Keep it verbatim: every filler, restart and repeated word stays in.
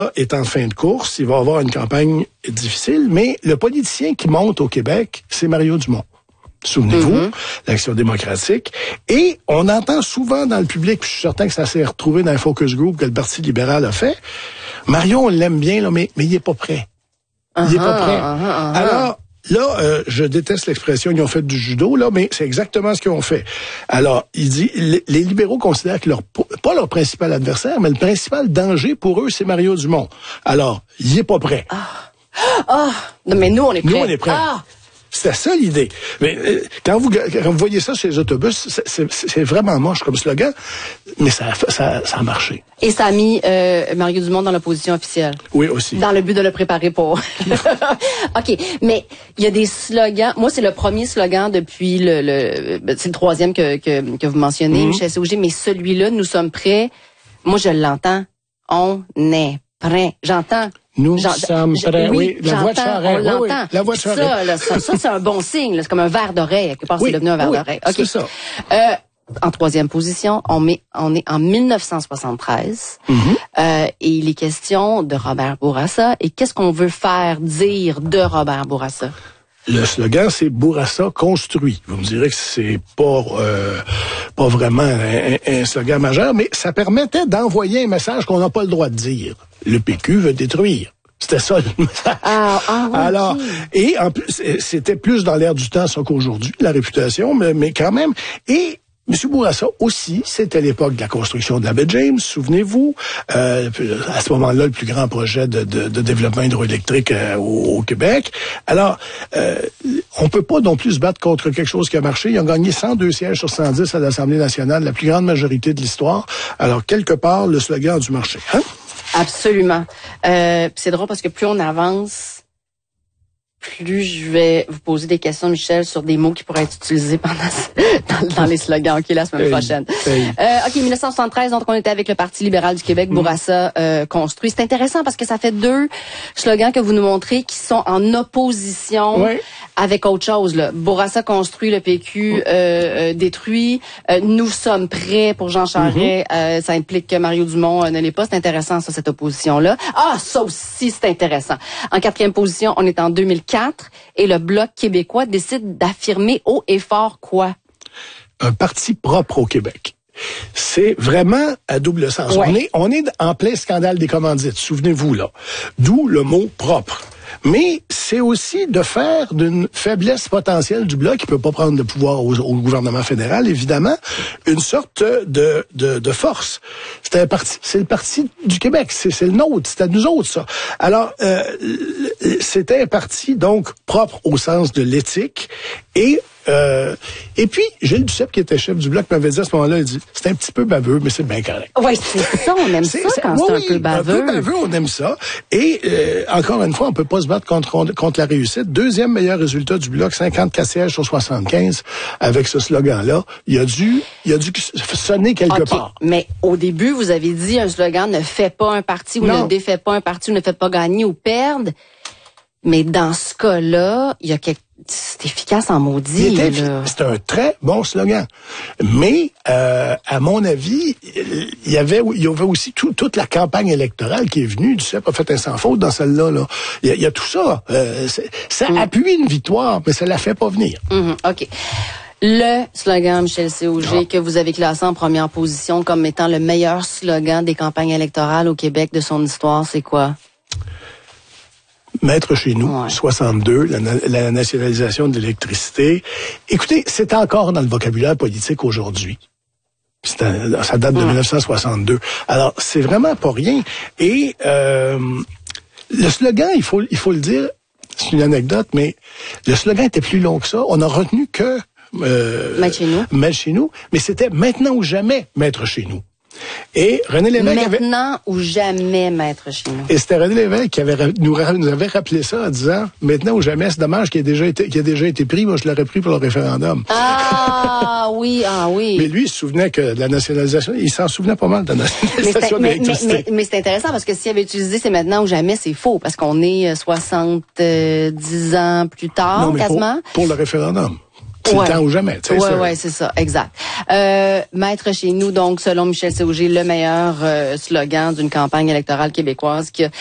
est en fin de course, il va avoir une campagne difficile, mais le politicien qui monte au Québec, c'est Mario Dumont. Souvenez-vous, mm-hmm. l'Action démocratique. Et on entend souvent dans le public, puis je suis certain que ça s'est retrouvé dans le focus group que le Parti libéral a fait, Mario, on l'aime bien, là, mais, mais il est pas prêt. Il uh-huh, est pas prêt. Uh-huh, uh-huh. Alors, là, euh, je déteste l'expression, ils ont fait du judo, là, mais c'est exactement ce qu'ils ont fait. Alors, il dit, les, les libéraux considèrent que leur, pas leur principal adversaire, mais le principal danger pour eux, c'est Mario Dumont. Alors, il est pas prêt. Ah, ah, non, mais nous, on est prêts. Nous, on est prêts. Ah. C'était ça l'idée. Mais euh, quand vous quand vous voyez ça sur les autobus, c'est, c'est, c'est vraiment moche comme slogan, mais ça, ça, ça a marché. Et ça a mis euh, Mario Dumont dans l'opposition officielle. Oui, aussi. Dans le but de le préparer pour... OK, mais il y a des slogans... Moi, c'est le premier slogan depuis le... le c'est le troisième que, que, que vous mentionnez, mm-hmm. Michel Sauger, mais celui-là, nous sommes prêts. Moi, je l'entends. On est prêts. J'entends... Nous J'en, sommes prêts. Oui, oui, la voix de Charest. On l'entend. Oui, oui, la voix de Charest. Ça, là, ça, ça, c'est un bon signe. Là. C'est comme un verre d'oreille. Quelque part, oui, c'est devenu un verre oui, d'oreille. OK. C'est ça. Euh, en troisième position, on, met, on est en dix-neuf cent soixante-treize. Mm-hmm. Euh, et il est question de Robert Bourassa. Et qu'est-ce qu'on veut faire dire de Robert Bourassa? Le slogan, c'est Bourassa construit. Vous me direz que c'est pas euh, pas vraiment un, un slogan majeur, mais ça permettait d'envoyer un message qu'on n'a pas le droit de dire. Le P Q veut détruire. C'était ça le message. Ah, ah, oui, Alors, oui. et en plus, c'était plus dans l'air du temps ça qu'aujourd'hui, la réputation, mais, mais quand même. Et M. Bourassa aussi, c'était l'époque de la construction de la baie James, souvenez-vous. Euh, à ce moment-là, le plus grand projet de, de, de développement hydroélectrique euh, au, au Québec. Alors, euh, on peut pas non plus se battre contre quelque chose qui a marché. Ils ont gagné cent deux sièges sur cent dix à l'Assemblée nationale, la plus grande majorité de l'histoire. Alors, quelque part, le slogan a dû marcher. Hein? Absolument. Euh, c'est drôle parce que plus on avance, plus je vais vous poser des questions, Michel, sur des mots qui pourraient être utilisés pendant dans, dans les slogans. OK, la semaine hey, prochaine. Hey. Euh, OK, dix-neuf cent soixante-treize, donc on était avec le Parti libéral du Québec, mmh. Bourassa euh, construit. C'est intéressant parce que ça fait deux slogans que vous nous montrez qui sont en opposition oui. avec autre chose. Là. Bourassa construit, le P Q mmh. euh, détruit. Euh, nous sommes prêts pour Jean Charest. Mmh. Euh, ça implique que Mario Dumont euh, ne l'est pas. C'est intéressant, ça, cette opposition-là. Ah, ça aussi, c'est intéressant. En quatrième position, on est en deux mille quatre et le Bloc québécois décide d'affirmer haut et fort quoi? Un parti propre au Québec. C'est vraiment à double sens. Ouais. On est, on est en plein scandale des commandites, souvenez-vous là. D'où le mot propre. Mais c'est aussi de faire d'une faiblesse potentielle du Bloc, qui peut pas prendre de pouvoir au, au gouvernement fédéral, évidemment, une sorte de, de, de force. C'est un parti, c'est le Parti du Québec, c'est, c'est le nôtre, c'est à nous autres, ça. Alors, euh, c'était un parti, donc, propre au sens de l'éthique, et Euh, et puis, Gilles Duceppe, qui était chef du Bloc, m'avait dit à ce moment-là, il dit, c'est un petit peu baveux, mais c'est bien correct. Oui, c'est ça, on aime c'est, ça c'est, quand oui, c'est un peu baveux. Un peu baveux, on aime ça. Et euh, encore une fois, on peut pas se battre contre, contre la réussite. Deuxième meilleur résultat du Bloc, cinquante-quatre sièges sur soixante-quinze, avec ce slogan-là. Il a dû, il a dû sonner quelque okay, part. Mais au début, vous avez dit, un slogan ne fait pas un parti ou non. ne défait pas un parti ou ne fait pas gagner ou perdre. Mais dans ce cas-là, il y a quelque c'est efficace en maudit. Il était, c'est un très bon slogan. Mais, euh, à mon avis, il y avait, il y avait aussi tout, toute la campagne électorale qui est venue. Duceppe a fait un sans faute dans celle-là. Là. Il, y a, il y a tout ça. Euh, ça mmh. appuie une victoire, mais ça la fait pas venir. Mmh, OK. Le slogan, Michel Sauger, ah. que vous avez classé en première position comme étant le meilleur slogan des campagnes électorales au Québec de son histoire, c'est quoi? Maître chez nous, ouais. soixante-deux, la, la nationalisation de l'électricité. Écoutez, c'est encore dans le vocabulaire politique aujourd'hui. C'est un, ça date de ouais. dix-neuf cent soixante-deux. Alors, c'est vraiment pas rien. Et euh, le slogan, il faut, il faut le dire, c'est une anecdote, mais le slogan était plus long que ça. On a retenu que euh, Maître chez nous. Maître chez nous, mais c'était maintenant ou jamais Maître chez nous. Et René Lévesque Maintenant avait... ou jamais, Maître chez nous. Et c'était René Lévesque qui avait, nous, nous avait rappelé ça en disant, maintenant ou jamais, c'est dommage qu'il ait déjà été, qu'il ait déjà été pris. Moi, je l'aurais pris pour le référendum. Ah, oui, ah oui. Mais lui, il se souvenait que de la nationalisation, il s'en souvenait pas mal de la nationalisation de mais, l'électricité. Mais, mais, mais c'est intéressant parce que s'il avait utilisé c'est maintenant ou jamais, c'est faux. Parce qu'on est soixante-dix ans plus tard, non, mais quasiment. Pour, pour le référendum. C'est ouais. le temps ou jamais. Oui, oui, c'est ça, exact. Euh, Maître chez nous, donc, selon Michel Sauger, le meilleur euh, slogan d'une campagne électorale québécoise qui a